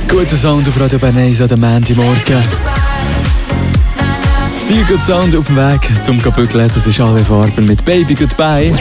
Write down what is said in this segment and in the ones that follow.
Guter Sound auf Radio Bern 1 an Montagmorgen. Viel guter Sound auf dem Weg zum Bügeln. Das ist alle Farben mit Baby Goodbye.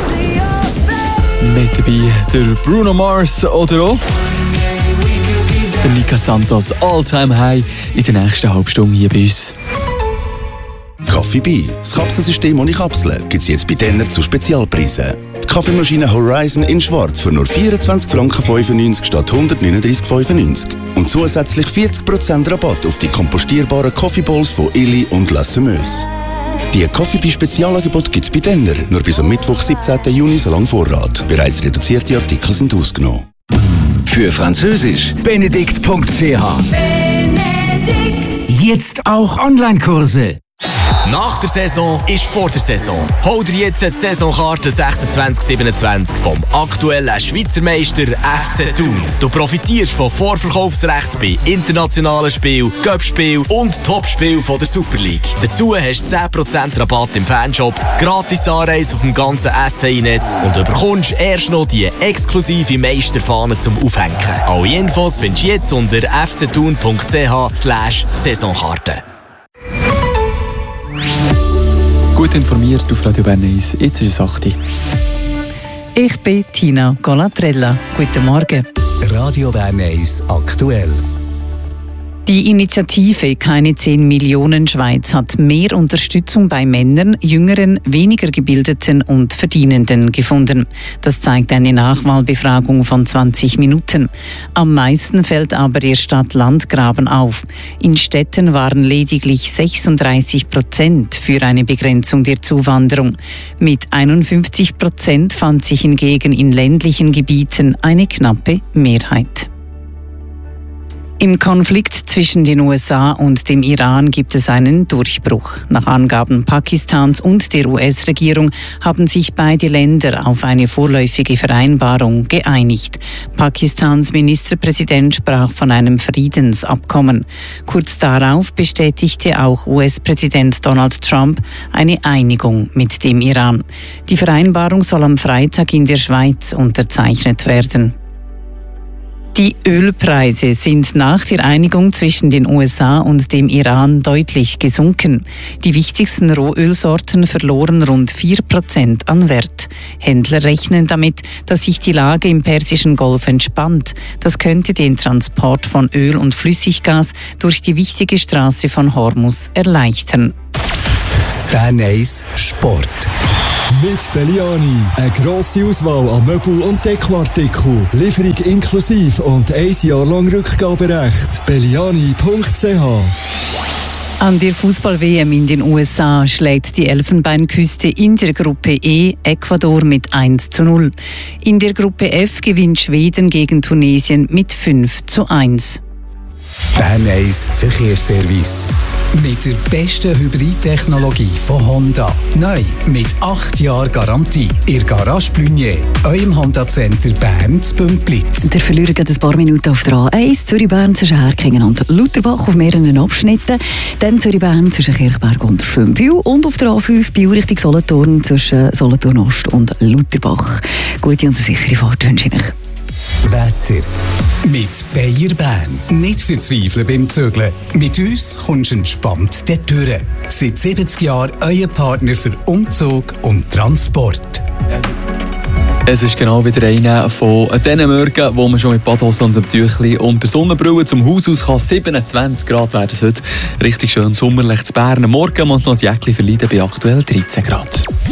Mit dabei der Bruno Mars oder auch der Nika Santos All-Time High in der nächsten halben Stunde hier bei uns. Coffee Bee, das Kapselsystem ohne Kapseln, gibt es jetzt bei Denner zu Spezialpreisen. Die Kaffeemaschine Horizon in Schwarz für nur 24,95 Franken statt 139,95 €. Und zusätzlich 40% Rabatt auf die kompostierbaren Coffee Bowls von Illy und La Semeuse. Die Coffee Bee Spezialangebote gibt es bei Denner nur bis am Mittwoch, 17. Juni, so lange Vorrat. Bereits reduzierte Artikel sind ausgenommen. Für Französisch benedikt.ch. Jetzt auch Online-Kurse. Nach der Saison ist vor der Saison. Hol dir jetzt die Saisonkarte 26/27 vom aktuellen Schweizer Meister FC Thun. Du profitierst von Vorverkaufsrecht bei internationalen Spielen, Cup-Spielen und Topspielen der Super League. Dazu hast du 10% Rabatt im Fanshop, gratis Anreise auf dem ganzen STI-Netz und du bekommst erst noch die exklusive Meisterfahne zum Aufhängen. Alle Infos findest du jetzt unter fcthun.ch/Saisonkarte. Gut informiert auf Radio Bern 1. Jetzt ist es 8 Uhr. Ich bin Tina Golatrella. Guten Morgen. Radio Bern 1 aktuell. Die Initiative Keine 10 Millionen Schweiz hat mehr Unterstützung bei Männern, Jüngeren, weniger Gebildeten und Verdienenden gefunden. Das zeigt eine Nachwahlbefragung von 20 Minuten. Am meisten fällt aber der Stadt-Land-Graben auf. In Städten waren lediglich 36% für eine Begrenzung der Zuwanderung. Mit 51% fand sich hingegen in ländlichen Gebieten eine knappe Mehrheit. Im Konflikt zwischen den USA und dem Iran gibt es einen Durchbruch. Nach Angaben Pakistans und der US-Regierung haben sich beide Länder auf eine vorläufige Vereinbarung geeinigt. Pakistans Ministerpräsident sprach von einem Friedensabkommen. Kurz darauf bestätigte auch US-Präsident Donald Trump eine Einigung mit dem Iran. Die Vereinbarung soll am Freitag in der Schweiz unterzeichnet werden. Die Ölpreise sind nach der Einigung zwischen den USA und dem Iran deutlich gesunken. Die wichtigsten Rohölsorten verloren rund 4% an Wert. Händler rechnen damit, dass sich die Lage im Persischen Golf entspannt. Das könnte den Transport von Öl und Flüssiggas durch die wichtige Straße von Hormuz erleichtern. Bern 1 Sport. Mit Belliani. Eine grosse Auswahl an Möbel- und Dekoartikeln. Lieferung inklusive und 1 Jahr lang Rückgaberecht. Belliani.ch. An der Fußball-WM in den USA schlägt die Elfenbeinküste in der Gruppe E Ecuador mit 1:0. In der Gruppe F gewinnt Schweden gegen Tunesien mit 5:1. Bern 1 Verkehrsservice. Mit der besten Hybridtechnologie von Honda. Neu mit 8 Jahren Garantie. Ihr Garage Blunier, eurem Honda-Center Bern zu Bümplitz. Der Verlierer geht ein paar Minuten auf der A1, Zürich-Bern zwischen Herkingen und Lutherbach auf mehreren Abschnitten. Dann Zürich-Bern zwischen Kirchberg und Schönbühl. Und auf der A5 Biel Richtung Solothurn zwischen Solothurn Ost und Lutherbach. Gute und eine sichere Fahrt wünsche ich euch. Wetter. Mit Bayer Bern. Nicht verzweifeln beim Zügeln. Mit uns kommst du entspannt durch. Seit 70 Jahren euer Partner für Umzug und Transport. Es ist genau wieder einer von diesen Morgen, wo man schon mit Badhose und dem Tüchli und der Sonnenbrille zum Haus aus kann. 27 Grad werden es heute. Richtig schön sommerlich zu Bern. Morgen muss noch ein Jäckchen verleiden bei aktuell 13 Grad.